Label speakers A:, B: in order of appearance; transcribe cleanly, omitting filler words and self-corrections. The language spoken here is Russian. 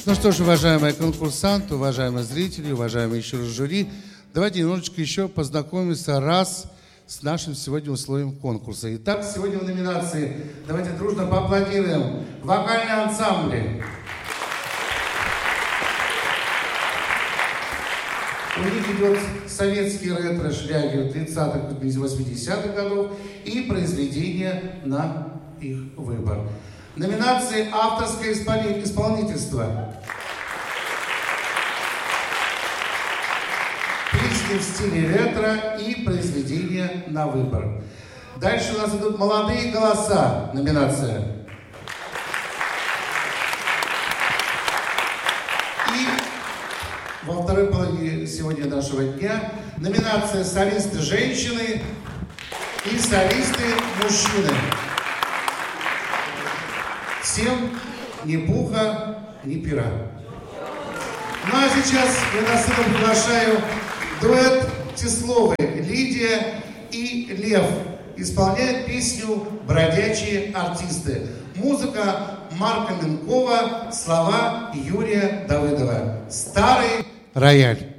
A: Ну что ж, уважаемые конкурсанты, уважаемые зрители, уважаемые еще раз жюри, давайте немножечко еще познакомимся с нашим сегодня условием конкурса. Итак, сегодня в номинации, давайте дружно поаплодируем, вокальные ансамбли. У них идет советский ретро-шлягер 30-х, 80-х годов и произведения на их выбор. Номинации «Авторское исполнительство». Песни в стиле ретро и произведения на выбор. Дальше у нас идут «Молодые голоса» номинация. И во второй половине сегодня нашего дня номинация «Солисты женщины» и «Солисты мужчины». Всем ни пуха, ни пера. Ну а сейчас я на сцену приглашаю дуэт Тесловой Лидия и Лев. Исполняют песню «Бродячие артисты». Музыка Марка Минкова, слова Юрия Давыдова. «Старый рояль».